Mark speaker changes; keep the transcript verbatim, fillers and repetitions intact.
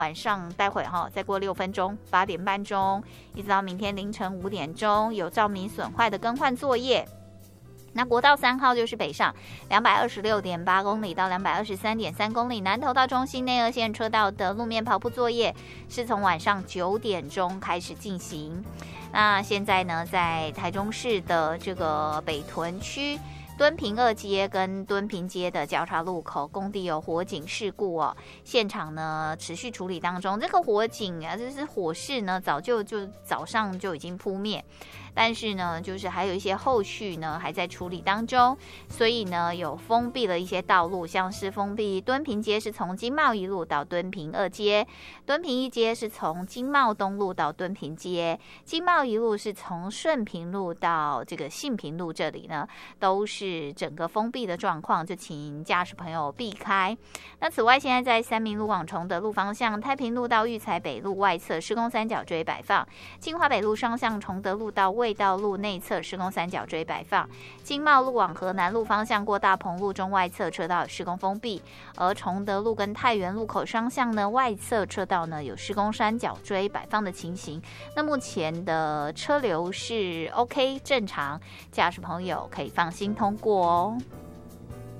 Speaker 1: 晚上待会哈，再过六分钟，八点半钟，一直到明天凌晨五点钟，有照明损坏的更换作业。那国道三号就是北上两百二十六点八公里到两百二十三点三公里，南投到中心内二线车道的路面跑步作业是从晚上九点钟开始进行。那现在呢，在台中市的这个北屯区敦平二街跟敦平街的交叉路口，工地有火警事故哦，现场呢持续处理当中。这个火警啊，就是火势呢，早就就早上就已经扑灭。但是呢，就是还有一些后续呢还在处理当中，所以呢有封闭了一些道路，像是封闭敦平街是从经贸一路到敦平二街，敦平一街是从经贸东路到敦平街，经贸一路是从顺平路到这个信平路，这里呢都是整个封闭的状况，就请驾驶朋友避开。那此外，现在在三民路往崇德路方向，太平路到育才北路外侧施工三角锥摆放，清华北路双向崇德路到味道路内侧施工三角锥摆放，经贸路往河南路方向过大鹏路中外侧车道施工封闭，而崇德路跟太原路口双向呢外侧车道呢有施工三角锥摆放的情形。那目前的车流是 OK 正常，驾驶朋友可以放心通过哦。